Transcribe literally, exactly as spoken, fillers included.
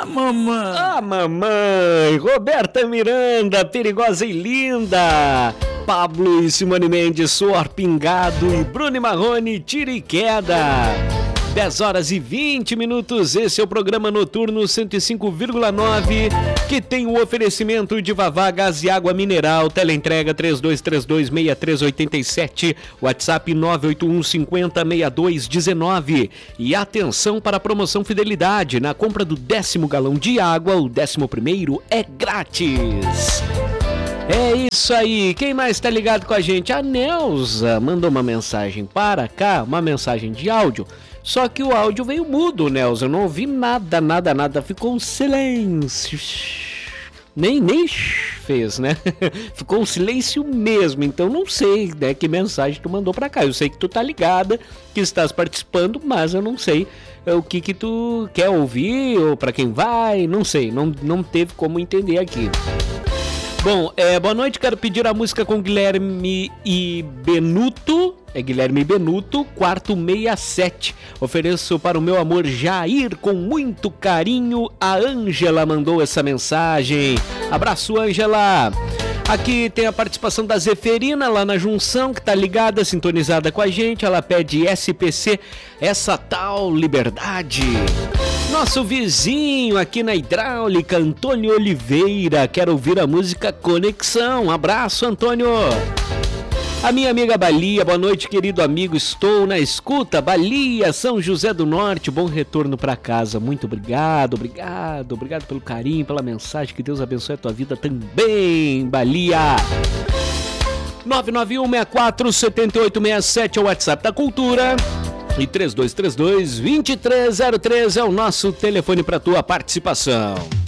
mamãe. Ah, mamãe. Roberta Miranda, perigosa e linda. Pablo e Simone Mendes, Suor Pingado e Bruno Marrone, Tira e Queda. dez horas e vinte minutos, esse é o programa noturno cento e cinco vírgula nove, que tem o oferecimento de Vavá Gás e Água Mineral, teleentrega três dois três dois, seis três oito sete, WhatsApp nove oito um cinco zero, seis dois um nove. E atenção para a promoção Fidelidade, na compra do décimo galão de água, o décimo primeiro é grátis. É isso aí, quem mais tá ligado com a gente? A Neuza mandou uma mensagem para cá, uma mensagem de áudio. Só que o áudio veio mudo, Nelson. Eu não ouvi nada, nada, nada. Ficou um silêncio. Nem, nem fez, né? Ficou um silêncio mesmo. Então não sei, né, que mensagem tu mandou pra cá. Eu sei que tu tá ligada, que estás participando, mas eu não sei o que que tu quer ouvir ou pra quem vai. Não sei, não, não teve como entender aqui. Bom, é, boa noite, quero pedir a música com Guilherme e Benuto, é Guilherme Benuto, quarto sessenta e sete. Ofereço para o meu amor Jair com muito carinho. A Ângela mandou essa mensagem. Abraço, Ângela. Aqui tem a participação da Zeferina lá na junção, que tá ligada, sintonizada com a gente. Ela pede S P C, essa tal liberdade. Nosso vizinho aqui na hidráulica, Antônio Oliveira, quer ouvir a música Conexão. Abraço, Antônio. A minha amiga Balia, boa noite, querido amigo, estou na escuta. Balia, São José do Norte, bom retorno para casa. Muito obrigado, obrigado, obrigado pelo carinho, pela mensagem, que Deus abençoe a tua vida também, Balia. nove nove um seis quatro sete oito seis sete é o WhatsApp da Cultura. E três dois três dois, dois três zero três é o nosso telefone para tua participação.